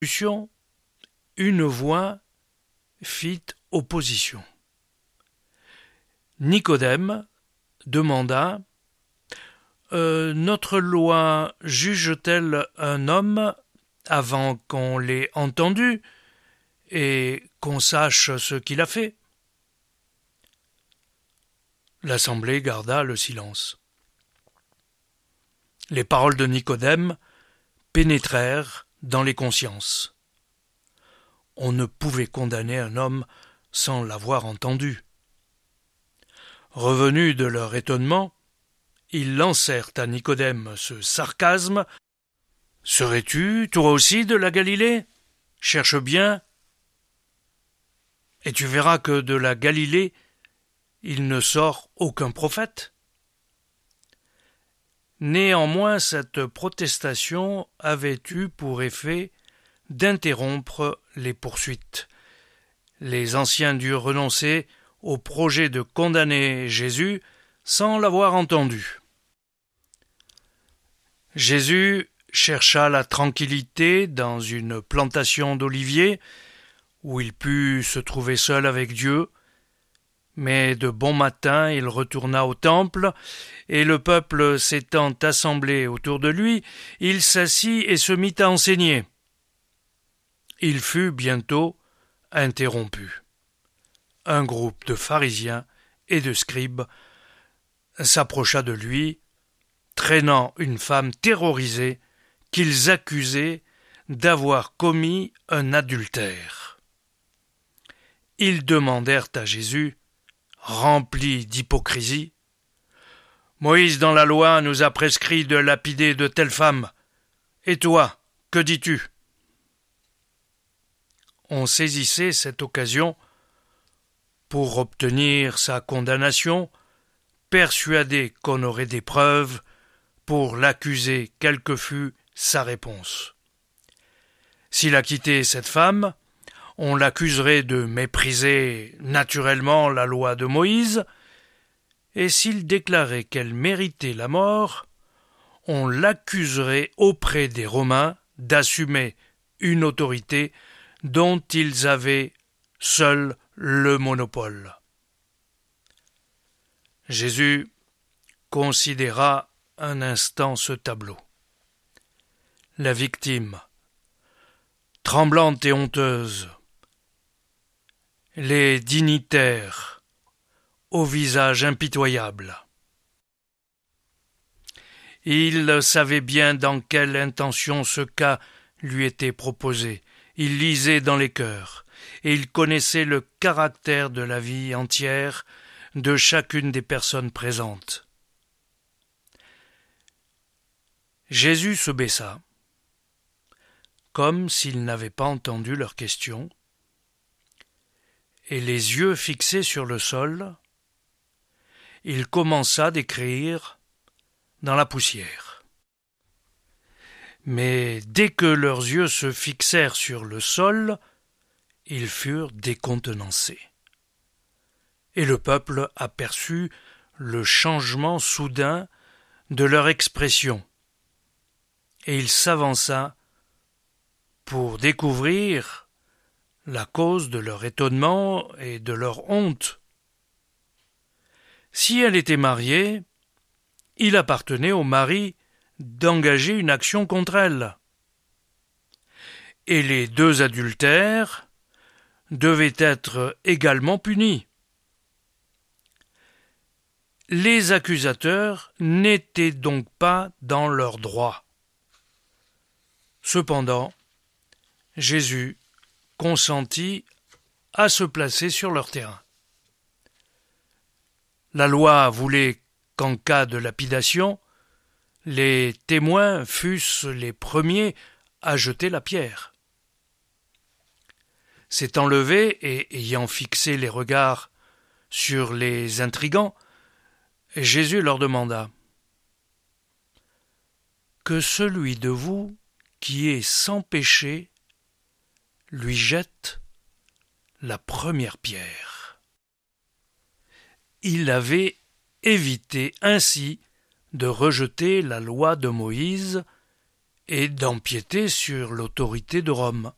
discussion, une voix fit opposition. Nicodème demanda notre loi juge-t-elle un homme avant qu'on l'ait entendu et qu'on sache ce qu'il a fait? L'assemblée garda le silence. Les paroles de Nicodème pénétrèrent dans les consciences. On ne pouvait condamner un homme sans l'avoir entendu. Revenus de leur étonnement, ils lancèrent à Nicodème ce sarcasme. « Serais-tu, toi aussi, de la Galilée? Cherche bien, et tu verras que de la Galilée, il ne sort aucun prophète. » Néanmoins, cette protestation avait eu pour effet d'interrompre les poursuites. Les anciens durent renoncer au projet de condamner Jésus sans l'avoir entendu. Jésus chercha la tranquillité dans une plantation d'oliviers où il put se trouver seul avec Dieu. Mais de bon matin, il retourna au temple, et le peuple s'étant assemblé autour de lui, il s'assit et se mit à enseigner. Il fut bientôt interrompu. Un groupe de pharisiens et de scribes s'approcha de lui, traînant une femme terrorisée qu'ils accusaient d'avoir commis un adultère. Ils demandèrent à Jésus, rempli d'hypocrisie, « Moïse dans la loi nous a prescrit de lapider de telles femmes. Et toi, que dis-tu » On saisissait cette occasion pour obtenir sa condamnation, persuadé qu'on aurait des preuves pour l'accuser quelle que fût sa réponse. S'il acquittait cette femme, on l'accuserait de mépriser naturellement la loi de Moïse, et s'il déclarait qu'elle méritait la mort, on l'accuserait auprès des Romains d'assumer une autorité dont ils avaient seuls le monopole. Jésus considéra un instant ce tableau. La victime, tremblante et honteuse, les dignitaires, au visage impitoyable. Il savait bien dans quelle intention ce cas lui était proposé. Il lisait dans les cœurs, et il connaissait le caractère de la vie entière de chacune des personnes présentes. Jésus se baissa, comme s'il n'avait pas entendu leurs questions, et les yeux fixés sur le sol, il commença d'écrire dans la poussière. Mais dès que leurs yeux se fixèrent sur le sol, ils furent décontenancés. Et le peuple aperçut le changement soudain de leur expression, et il s'avança pour découvrir la cause de leur étonnement et de leur honte. Si elle était mariée, il appartenait au mari d'engager une action contre elle. Et les deux adultères devaient être également punis. Les accusateurs n'étaient donc pas dans leur droit. Cependant, Jésus consentit à se placer sur leur terrain. La loi voulait qu'en cas de lapidation, les témoins fussent les premiers à jeter la pierre. S'étant levé et ayant fixé les regards sur les intrigants, Jésus leur demanda « Que celui de vous qui est sans péché lui jette la première pierre. » Il avait évité ainsi de rejeter la loi de Moïse et d'empiéter sur l'autorité de Rome.